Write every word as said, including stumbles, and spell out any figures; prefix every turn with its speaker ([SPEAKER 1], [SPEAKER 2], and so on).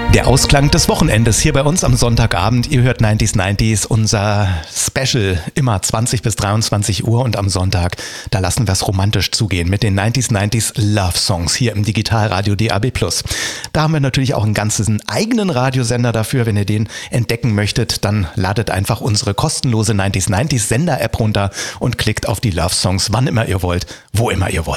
[SPEAKER 1] Der Ausklang des Wochenendes hier bei uns am Sonntagabend. Ihr hört neunzig neunzig, unser Special, immer zwanzig bis dreiundzwanzig Uhr, und am Sonntag, da lassen wir es romantisch zugehen mit den neunzig neunzig Love Songs hier im Digitalradio D A B plus. Da haben wir natürlich auch einen ganzen eigenen Radiosender dafür. Wenn ihr den entdecken möchtet, dann ladet einfach unsere kostenlose neunzig neunzig Sender-App runter und klickt auf die Love Songs, wann immer ihr wollt, wo immer ihr wollt.